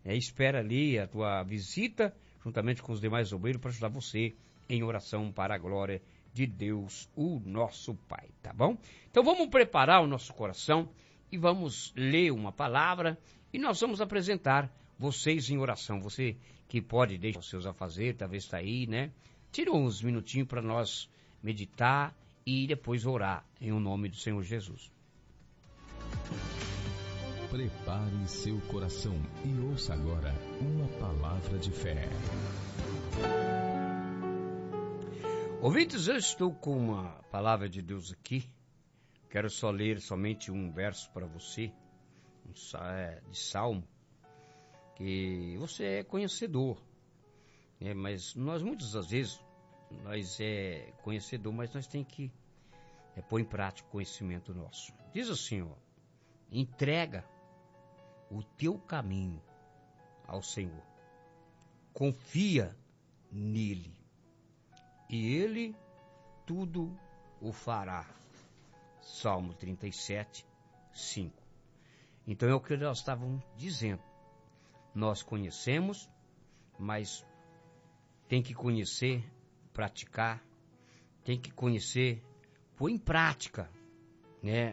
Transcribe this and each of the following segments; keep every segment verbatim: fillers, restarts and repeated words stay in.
é, espera ali a tua visita, juntamente com os demais obreiros, para ajudar você em oração para a glória de Deus, o nosso Pai, tá bom? Então vamos preparar o nosso coração e vamos ler uma palavra e nós vamos apresentar vocês em oração. Você que pode deixar os seus afazeres, talvez está aí, né? Tira uns minutinhos para nós meditar e depois orar em o nome do Senhor Jesus. Prepare seu coração e ouça agora uma palavra de fé. Ouvintes, eu estou com uma palavra de Deus aqui. Quero só ler somente um verso para você, um de Salmo, que você é conhecedor, né? Mas nós muitas das vezes, nós é conhecedor, mas nós temos que é, pôr em prática o conhecimento nosso. Diz assim, ó, entrega o teu caminho ao Senhor, confia nele, e ele tudo o fará. Salmo trinta e sete, cinco. Então é o que nós estávamos dizendo. Nós conhecemos, mas tem que conhecer, praticar, tem que conhecer, pôr em prática, né?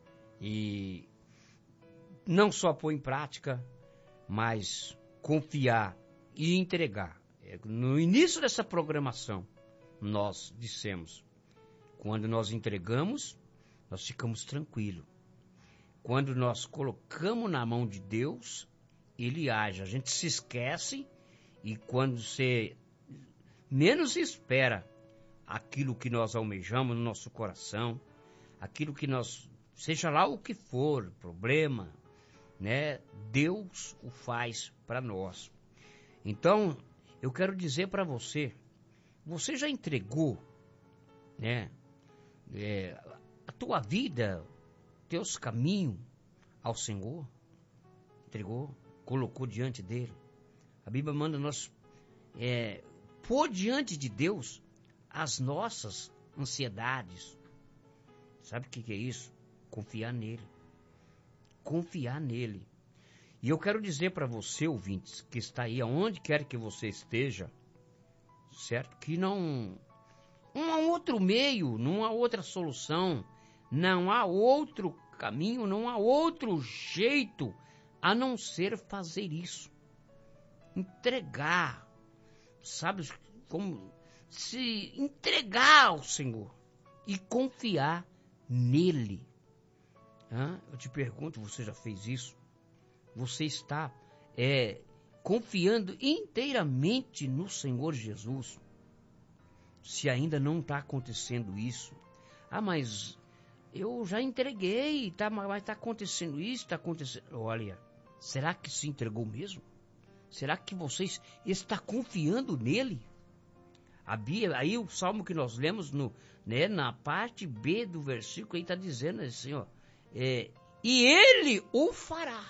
E não só pôr em prática, mas confiar e entregar. No início dessa programação, nós dissemos, quando nós entregamos, nós ficamos tranquilos. Quando nós colocamos na mão de Deus, Ele age. A gente se esquece e quando você menos espera aquilo que nós almejamos no nosso coração, aquilo que nós, seja lá o que for, problema, né? Deus o faz para nós. Então, eu quero dizer para você, você já entregou, né? É, a tua vida, teus caminhos ao Senhor? Entregou, colocou diante dele. A Bíblia manda nós é, pôr diante de Deus as nossas ansiedades. Sabe o que, que é isso? Confiar nele. Confiar nele. E eu quero dizer para você, ouvintes, que está aí, aonde quer que você esteja, certo? Que não... Não há outro meio, não há outra solução, não há outro caminho, não há outro jeito a não ser fazer isso. Entregar, sabe, como se entregar ao Senhor e confiar nele. Hã? Eu te pergunto, você já fez isso? Você está é, confiando inteiramente no Senhor Jesus? Se ainda não está acontecendo isso, ah, mas eu já entreguei, tá, mas está acontecendo isso, está acontecendo... Olha, será que se entregou mesmo? Será que vocês está confiando nele? A Bíblia, aí o salmo que nós lemos no, né, na parte B do versículo, aí está dizendo assim, ó, é, e ele o fará.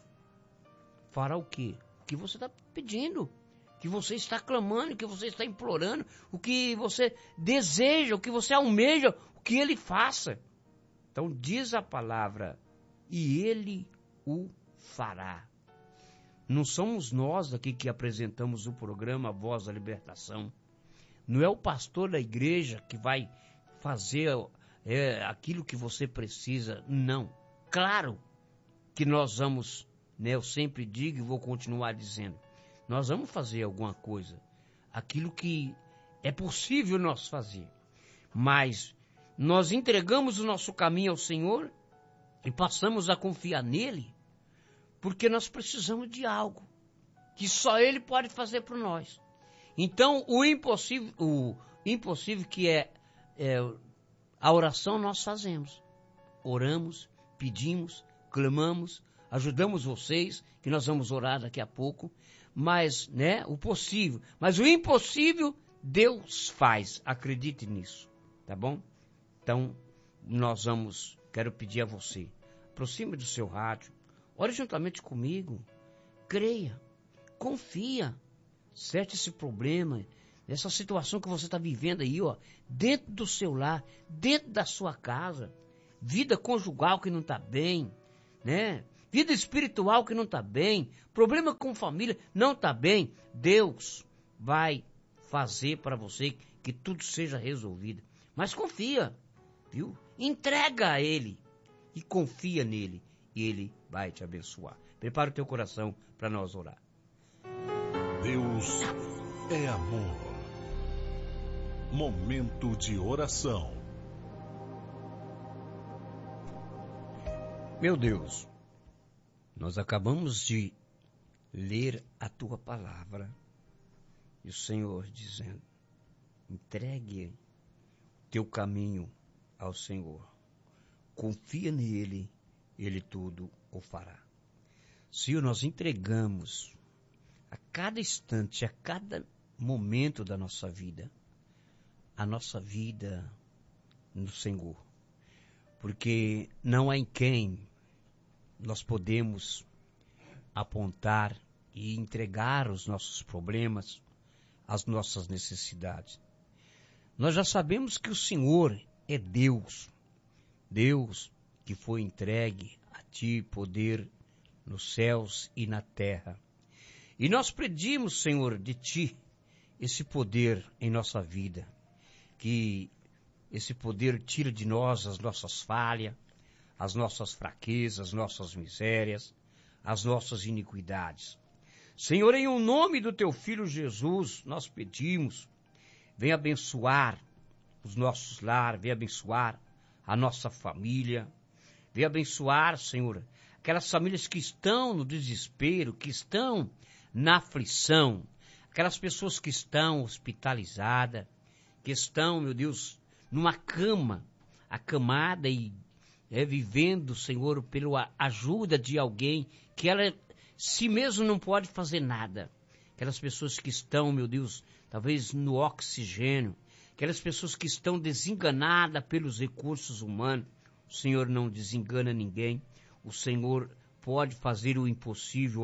Fará o quê? O que você está pedindo, que você está clamando, o que você está implorando, o que você deseja, o que você almeja, o que ele faça. Então diz a palavra, e ele o fará. Não somos nós aqui que apresentamos o programa Voz da Libertação. Não é o pastor da igreja que vai fazer é, aquilo que você precisa. Não. Claro que nós vamos, né, eu sempre digo e vou continuar dizendo, nós vamos fazer alguma coisa, aquilo que é possível nós fazer. Mas nós entregamos o nosso caminho ao Senhor e passamos a confiar nele, porque nós precisamos de algo que só ele pode fazer por nós. Então, o impossível, o impossível que é, é a oração, nós fazemos. Oramos, pedimos, clamamos, ajudamos vocês, que nós vamos orar daqui a pouco. Mas, né, o possível. Mas o impossível, Deus faz. Acredite nisso, tá bom? Então, nós vamos, quero pedir a você, aproxime do seu rádio, ore juntamente comigo, creia, confia, certe esse problema, essa situação que você está vivendo aí, ó, dentro do seu lar, dentro da sua casa, vida conjugal que não está bem, né? vida espiritual que não está bem, problema com família, não está bem, Deus vai fazer para você que tudo seja resolvido. Mas confia, viu? Entrega a Ele e confia nele e Ele vai te abençoar. Prepara o teu coração para nós orar. Deus é amor. Momento de oração. Meu Deus, nós acabamos de ler a tua palavra e o Senhor dizendo: entregue teu caminho ao Senhor, confia nele, ele tudo o fará. Senhor, nós entregamos a cada instante, a cada momento da nossa vida, a nossa vida no Senhor, porque não há em quem nós podemos apontar e entregar os nossos problemas, as nossas necessidades. Nós já sabemos que o Senhor é Deus, Deus que foi entregue a ti poder nos céus e na terra. E nós pedimos, Senhor, de ti esse poder em nossa vida, que esse poder tira de nós as nossas falhas, as nossas fraquezas, as nossas misérias, as nossas iniquidades. Senhor, em o nome do teu Filho Jesus, nós pedimos, vem abençoar os nossos lares, vem abençoar a nossa família, vem abençoar, Senhor, aquelas famílias que estão no desespero, que estão na aflição, aquelas pessoas que estão hospitalizadas, que estão, meu Deus, numa cama, acamada e é, vivendo, Senhor, pela ajuda de alguém que ela si mesmo não pode fazer nada. Aquelas pessoas que estão, meu Deus, talvez no oxigênio, aquelas pessoas que estão desenganadas pelos recursos humanos. O Senhor não desengana ninguém. O Senhor pode fazer o impossível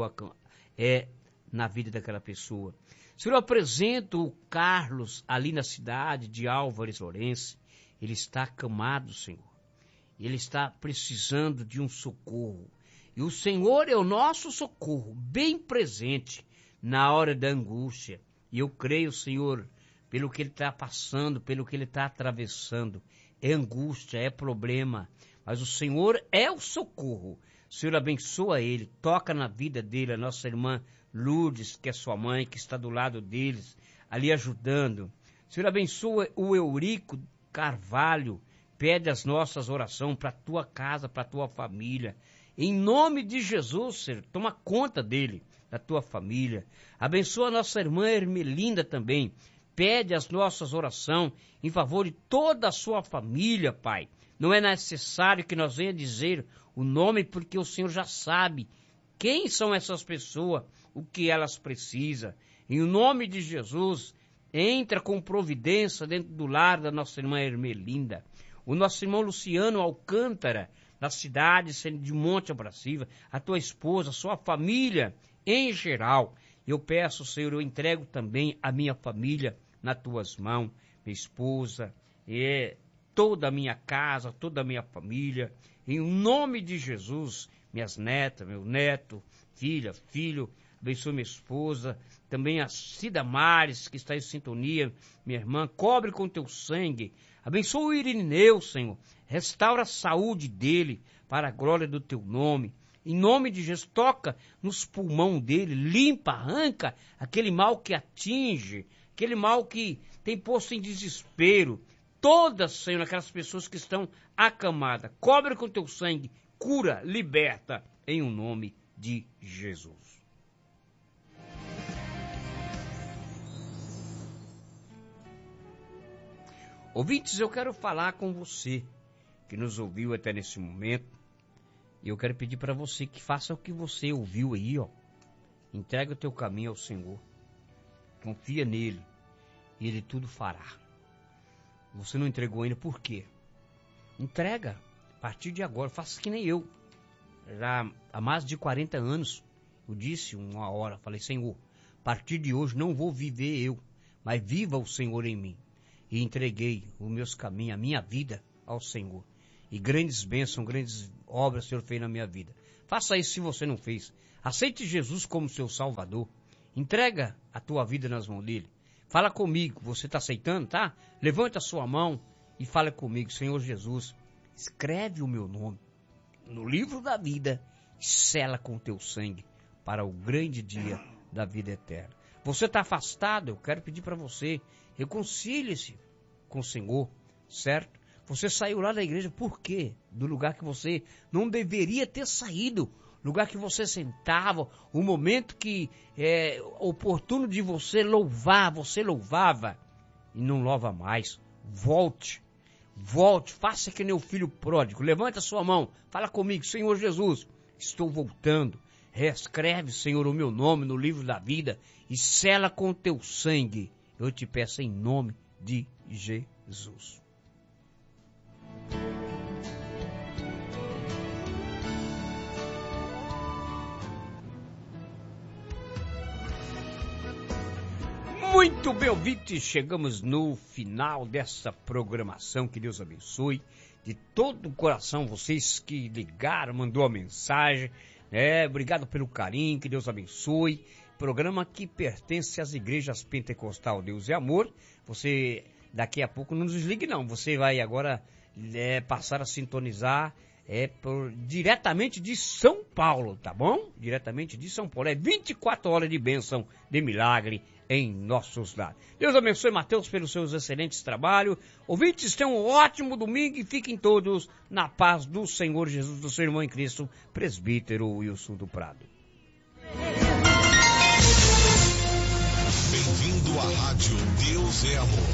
é, na vida daquela pessoa. Senhor, eu apresento o Carlos ali na cidade de Álvares Lourenço. Ele está acamado, Senhor. Ele está precisando de um socorro. E o Senhor é o nosso socorro, bem presente na hora da angústia. E eu creio, Senhor, pelo que ele está passando, pelo que ele está atravessando. É angústia, é problema. Mas o Senhor é o socorro. O Senhor abençoa ele, toca na vida dele, a nossa irmã Lourdes, que é sua mãe, que está do lado deles, ali ajudando. O Senhor abençoa o Eurico Carvalho, pede as nossas orações para a tua casa, para a tua família. Em nome de Jesus, Senhor, toma conta dele, da tua família. Abençoa a nossa irmã Ermelinda também. Pede as nossas orações em favor de toda a sua família, Pai. Não é necessário que nós venha dizer o nome, porque o Senhor já sabe quem são essas pessoas, o que elas precisam. Em nome de Jesus, entra com providência dentro do lar da nossa irmã Ermelinda. O nosso irmão Luciano Alcântara, na cidade de Monte Abraciva, a tua esposa, a sua família em geral. Eu peço, Senhor, eu entrego também a minha família nas tuas mãos, minha esposa, e toda a minha casa, toda a minha família, em nome de Jesus, minhas netas, meu neto, filha, filho, abençoe minha esposa, também a Cida Mares, que está em sintonia, minha irmã, cobre com teu sangue, abençoa o Irineu, Senhor, restaura a saúde dele, para a glória do teu nome, em nome de Jesus, toca nos pulmões dele, limpa, arranca aquele mal que atinge, aquele mal que tem posto em desespero, todas, Senhor, aquelas pessoas que estão acamadas, cobre com teu sangue, cura, liberta, em o nome de Jesus. Ouvintes, eu quero falar com você que nos ouviu até nesse momento, e eu quero pedir para você que faça o que você ouviu aí, ó. Entrega o teu caminho ao Senhor, confia nele, e ele tudo fará. Você não entregou ainda, por quê? Entrega, a partir de agora, faça que nem eu. Já há mais de quarenta anos, eu disse uma hora, falei, Senhor, a partir de hoje não vou viver eu, mas viva o Senhor em mim. E entreguei os meus caminhos, a minha vida ao Senhor. E grandes bênçãos, grandes obras o Senhor fez na minha vida. Faça isso se você não fez. Aceite Jesus como seu Salvador. Entrega a tua vida nas mãos dele. Fala comigo, você está aceitando, tá? Levanta a sua mão e fala comigo, Senhor Jesus, escreve o meu nome no livro da vida e sela com o teu sangue para o grande dia da vida eterna. Você está afastado, eu quero pedir para você, reconcilie-se com o Senhor, certo? Você saiu lá da igreja, por quê? Do lugar que você não deveria ter saído, lugar que você sentava, o momento que é oportuno de você louvar, você louvava e não louva mais. Volte, volte, faça que nem o filho pródigo, levanta a sua mão, fala comigo, Senhor Jesus, estou voltando, reescreve, Senhor, o meu nome no livro da vida e sela com o teu sangue, eu te peço em nome de Jesus. Muito bem, ouvintes, chegamos no final dessa programação, que Deus abençoe, de todo o coração, vocês que ligaram, mandou a mensagem, é, obrigado pelo carinho, que Deus abençoe, programa que pertence às igrejas Pentecostal Deus e Amor, você daqui a pouco não desligue não, você vai agora é, passar a sintonizar é, por, diretamente de São Paulo, tá bom? Diretamente de São Paulo, é vinte e quatro horas de bênção, de milagre, em nossos lares. Deus abençoe Mateus pelos seus excelentes trabalhos. Ouvintes, tenham um ótimo domingo e fiquem todos na paz do Senhor Jesus, do seu irmão em Cristo, presbítero Wilson do Prado. Bem-vindo à rádio Deus é Amor.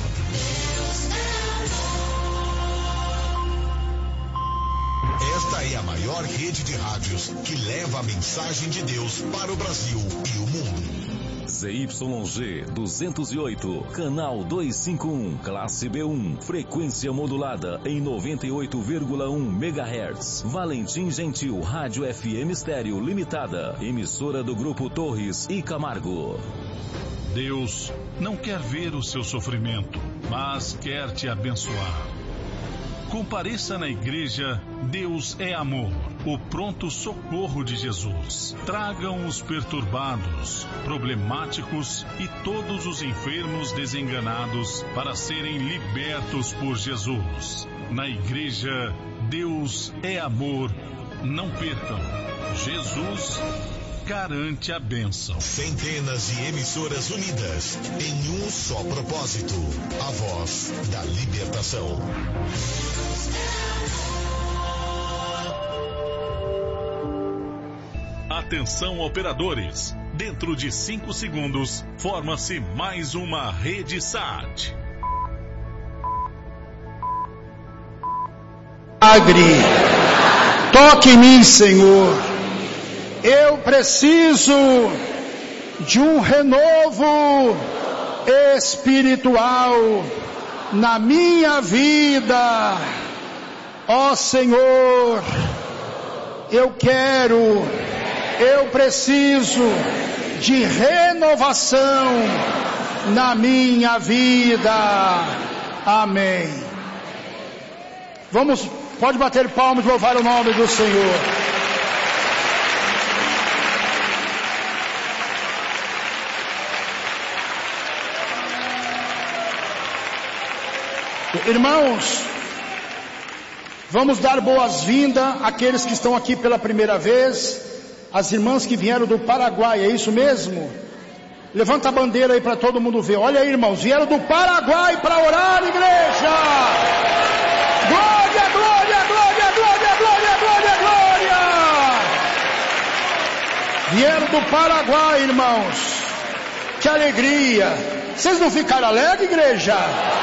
Esta é a maior rede de rádios que leva a mensagem de Deus para o Brasil e o mundo. Z Y G duzentos e oito, canal duzentos e cinquenta e um, classe B um, frequência modulada em noventa e oito vírgula um megahertz. Valentim Gentil, Rádio F M Estéreo Limitada, emissora do Grupo Torres e Camargo. Deus não quer ver o seu sofrimento, mas quer te abençoar. Compareça na igreja Deus é Amor, o pronto socorro de Jesus. Tragam os perturbados, problemáticos e todos os enfermos desenganados para serem libertos por Jesus. Na igreja Deus é Amor, não percam. Jesus garante a bênção. Centenas de emissoras unidas em um só propósito, a voz da libertação. Atenção, operadores. Dentro de cinco segundos, forma-se mais uma rede S A T. Milagre. Toque em mim, Senhor. Eu preciso de um renovo espiritual na minha vida. Ó Senhor, eu quero, eu preciso de renovação na minha vida. Amém. Vamos, pode bater palmas e louvar o nome do Senhor. Irmãos, vamos dar boas-vindas àqueles que estão aqui pela primeira vez, as irmãs que vieram do Paraguai, é isso mesmo? Levanta a bandeira aí para todo mundo ver. Olha aí, irmãos, vieram do Paraguai para orar, igreja. Glória, glória, glória, glória, glória, glória, glória. Vieram do Paraguai, irmãos. Que alegria. Vocês não ficaram alegres, igreja?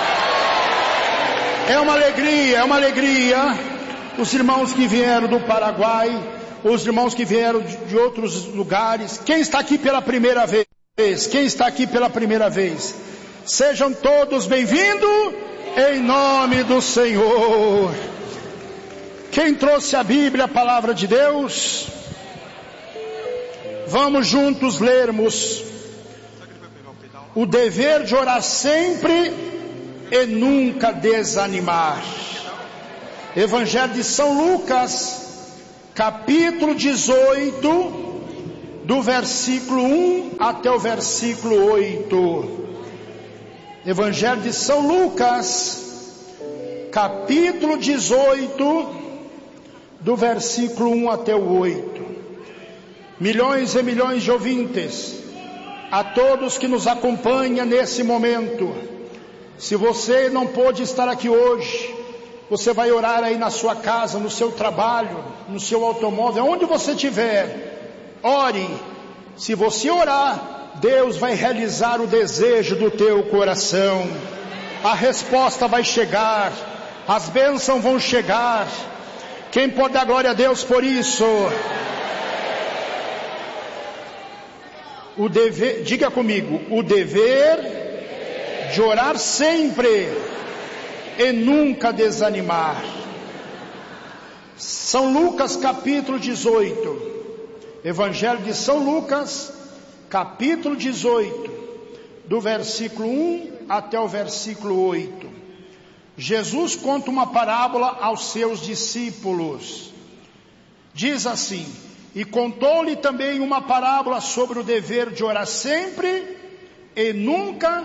É uma alegria, é uma alegria. Os irmãos que vieram do Paraguai, os irmãos que vieram de, de outros lugares. Quem está aqui pela primeira vez? Quem está aqui pela primeira vez? Sejam todos bem-vindos em nome do Senhor. Quem trouxe a Bíblia, a palavra de Deus? Vamos juntos lermos o dever de orar sempre e nunca desanimar. Evangelho de São Lucas, capítulo dezoito, do versículo um até o versículo oito. Evangelho de São Lucas, capítulo dezoito, do versículo um até o oito. Milhões e milhões de ouvintes, a todos que nos acompanham nesse momento, se você não pôde estar aqui hoje, você vai orar aí na sua casa, no seu trabalho, no seu automóvel, onde você estiver, ore. Se você orar, Deus vai realizar o desejo do teu coração, a resposta vai chegar, as bênçãos vão chegar. Quem pode dar glória a Deus por isso? O dever, diga comigo, o dever de orar sempre e nunca desanimar. São Lucas capítulo dezoito, Evangelho de São Lucas capítulo dezoito, do versículo um até o versículo oito. Jesus conta uma parábola aos seus discípulos. Diz assim: e contou-lhe também uma parábola sobre o dever de orar sempre e nunca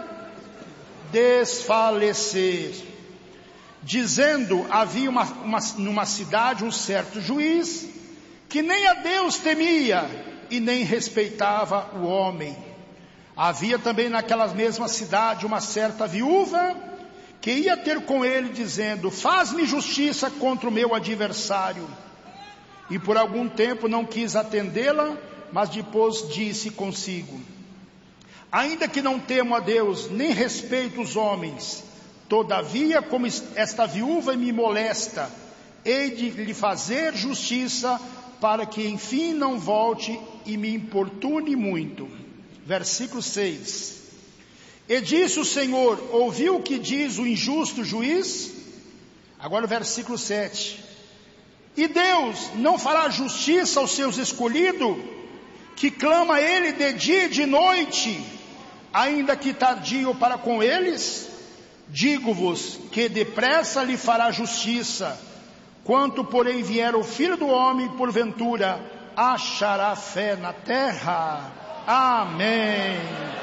desfalecer, dizendo: havia uma, uma, numa cidade um certo juiz, que nem a Deus temia e nem respeitava o homem. Havia também naquela mesma cidade uma certa viúva, que ia ter com ele, dizendo: faz-me justiça contra o meu adversário. E por algum tempo não quis atendê-la, mas depois disse consigo: ainda que não temo a Deus, nem respeito os homens, todavia, como esta viúva me molesta, hei de lhe fazer justiça, para que enfim não volte e me importune muito. Versículo seis. E disse o Senhor: ouviu o que diz o injusto juiz? Agora o versículo sete. E Deus não fará justiça aos seus escolhidos, que clama a Ele de dia e de noite, ainda que tardio para com eles? Digo-vos que depressa lhe fará justiça. Quanto porém vier o Filho do Homem, porventura achará fé na terra? Amém.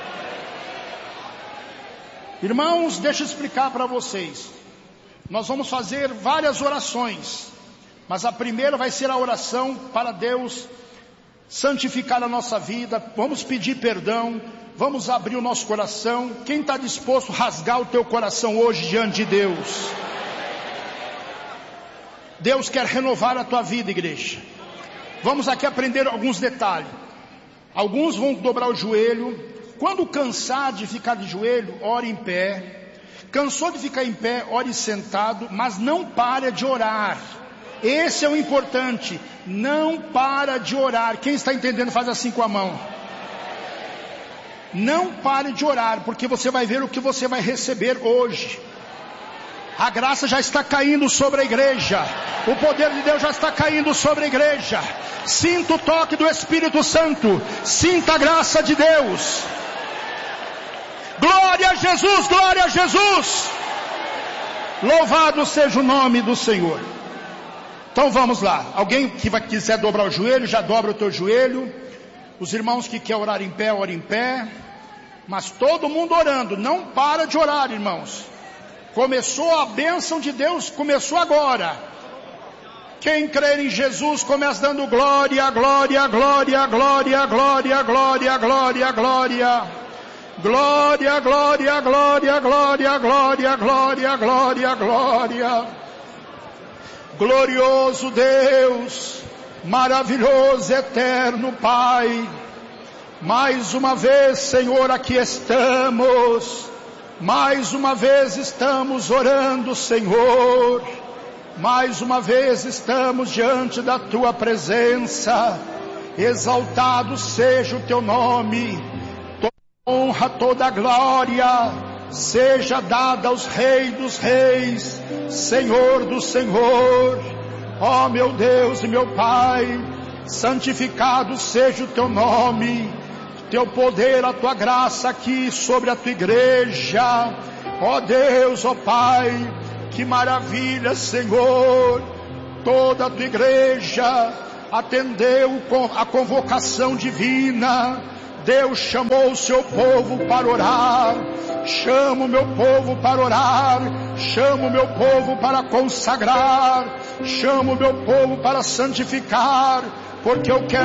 Irmãos, deixa eu explicar para vocês. Nós vamos fazer várias orações, mas a primeira vai ser a oração para Deus santificar a nossa vida. Vamos pedir perdão, vamos abrir o nosso coração. Quem está disposto a rasgar o teu coração hoje diante de Deus? Deus quer renovar a tua vida, igreja. Vamos aqui aprender alguns detalhes. Alguns vão dobrar o joelho. Quando cansar de ficar de joelho, ore em pé. Cansou de ficar em pé, ore sentado, mas não para de orar. Esse é o importante, não para de orar. Quem está entendendo faz assim com a mão. Não pare de orar, porque você vai ver o que você vai receber hoje. A graça já está caindo sobre a igreja, o poder de Deus já está caindo sobre a igreja. Sinta o toque do Espírito Santo, sinta a graça de Deus. Glória a Jesus, glória a Jesus. Louvado seja o nome do Senhor. Então vamos lá, alguém que vai, quiser dobrar o joelho, já dobra o teu joelho. Os irmãos que querem orar em pé, orem em pé. Mas todo mundo orando, não para de orar, irmãos. Começou a bênção de Deus, começou agora. Quem crer em Jesus começa dando glória, glória, glória, glória, glória, glória, glória, glória. Glória, glória, glória, glória, glória, glória, glória, glória. Glorioso Deus, maravilhoso, eterno Pai, mais uma vez, Senhor, aqui estamos, mais uma vez estamos orando, Senhor, mais uma vez estamos diante da Tua presença. Exaltado seja o Teu nome, toda honra, toda glória seja dada aos Reis dos Reis, Senhor do Senhor. Ó meu Deus e meu Pai, santificado seja o Teu nome, Teu poder, a Tua graça aqui sobre a Tua igreja. Ó Deus, ó Pai, que maravilha, Senhor, toda a Tua igreja atendeu a convocação divina. Deus chamou o seu povo para orar. Chama o meu povo para orar. Chama o meu povo para consagrar. Chama o meu povo para santificar. Porque eu quero